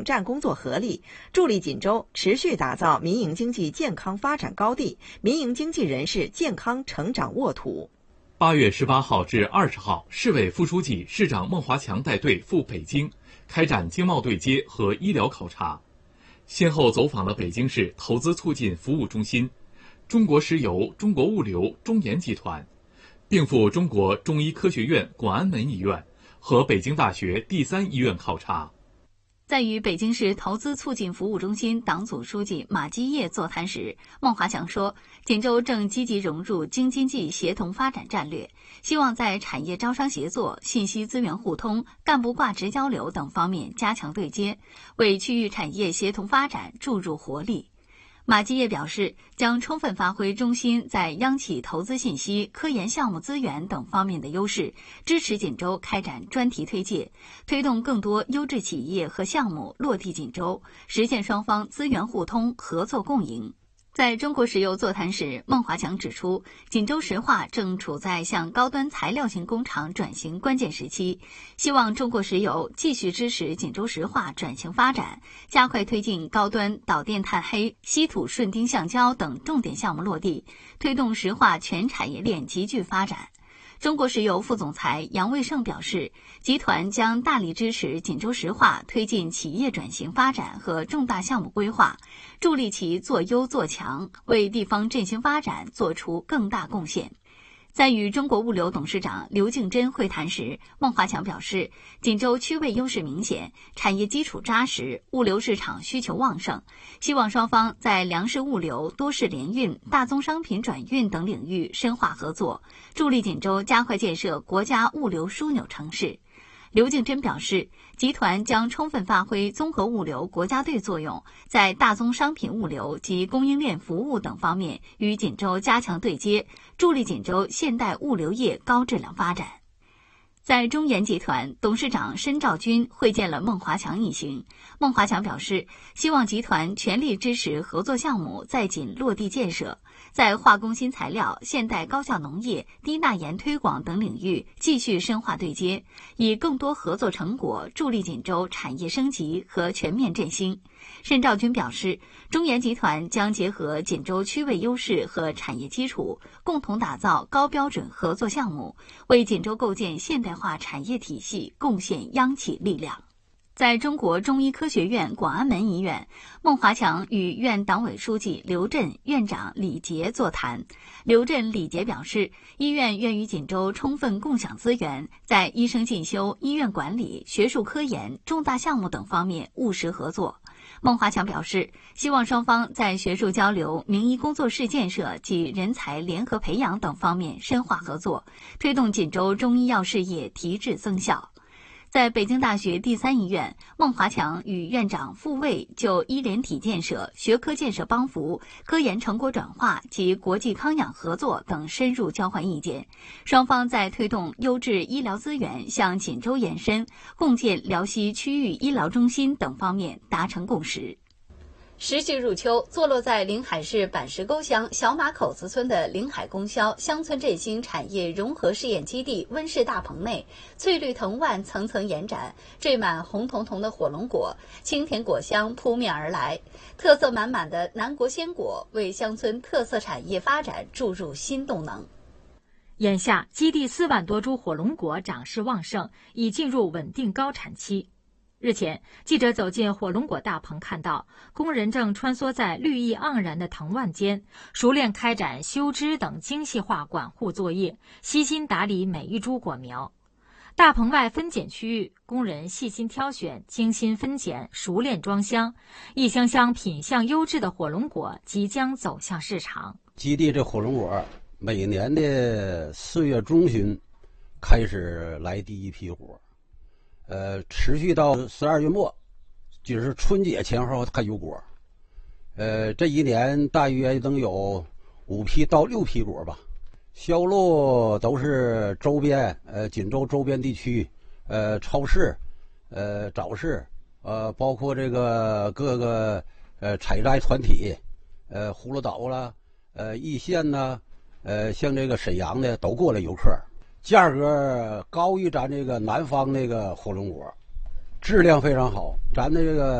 战工作合力，助力锦州持续打造民营经济健康发展高地、民营经济人士健康成长沃土。 8月18号至20号，市委副书记、市长孟华强带队赴北京，开展经贸对接和医疗考察，先后走访了北京市投资促进服务中心、中国石油、中国物流、中研集团，并赴中国中医科学院广安门医院和北京大学第3医院考察。 在与北京市投资促进服务中心党组书记马基业座谈时，孟华强说，锦州正积极融入京津冀协同发展战略，希望在产业招商协作、信息资源互通、干部挂职交流等方面加强对接，为区域产业协同发展注入活力。马基业表示，将充分发挥中心在央企投资信息、科研项目资源等方面的优势，支持锦州开展专题推介，推动更多优质企业和项目落地锦州，实现双方资源互通、合作共赢。在中国石油座谈时，孟华强指出，锦州石化正处在向高端材料型工厂转型关键时期，希望中国石油继续支持锦州石化转型发展，加快推进高端导电碳黑、稀土顺丁橡胶等重点项目落地，推动石化全产业链急剧发展。中国石油副总裁杨卫胜表示，集团将大力支持锦州石化推进企业转型发展和重大项目规划，助力其做优做强，为地方振兴发展做出更大贡献。在与中国物流董事长刘敬珍会谈时，孟华强表示，锦州区位优势明显，产业基础扎实，物流市场需求旺盛，希望双方在粮食物流、多式联运、大宗商品转运等领域深化合作，助力锦州加快建设国家物流枢纽城市。刘敬珍表示，集团将充分发挥综合物流国家队作用，在大宗商品物流及供应链服务等方面与锦州加强对接，助力锦州现代物流业高质量发展。在中研集团，董事长申兆军会见了孟华强一行。孟华强表示，希望集团全力支持合作项目在锦落地建设，在化工新材料、现代高效农业、低钠盐推广等领域继续深化对接，以更多合作成果助力锦州产业升级和全面振兴。申兆军表示，中研集团将结合锦州区位优势和产业基础，共同打造高标准合作项目，为锦州构建现代化产业体系贡献央企力量。在中国中医科学院广安门医院，孟华强与院党委书记刘震、院长李杰座谈。刘震、李杰表示，医院愿与锦州充分共享资源，在医生进修、医院管理、学术科研、重大项目等方面务实合作。孟华强表示，希望双方在学术交流、名医工作室建设及人才联合培养等方面深化合作，推动锦州中医药事业提质增效。在北京大学第3医院，孟华强与院长傅卫就医联体建设、学科建设帮扶、科研成果转化及国际康养合作等深入交换意见，双方在推动优质医疗资源向锦州延伸、共建辽西区域医疗中心等方面达成共识。时序入秋，坐落在临海市板石沟乡小马口子村的临海供销乡村振兴产业融合试验基地温室大棚内，翠绿藤蔓层层延展，缀满红彤彤的火龙果，清甜果香扑面而来，特色满满的南国鲜果为乡村特色产业发展注入新动能。 眼下，基地4万多株火龙果长势旺盛，已进入稳定高产期。日前，记者走进火龙果大棚，看到工人正穿梭在绿意盎然的藤蔓间，熟练开展修枝等精细化管护作业，悉心打理每一株果苗。大棚外分拣区域，工人细心挑选，精心分拣，熟练装箱，一箱箱品相优质的火龙果即将走向市场。 基地这火龙果每年的4月中旬开始来第一批果，持续到12月末，就是春节前后它有果。这一年大约能有5批到6批果吧。销路都是周边锦州周边地区超市早市包括这个各个采摘团体葫芦岛啦易县呐像这个沈阳的都过来游客。价格高于咱这个南方那个火龙果，质量非常好，咱这个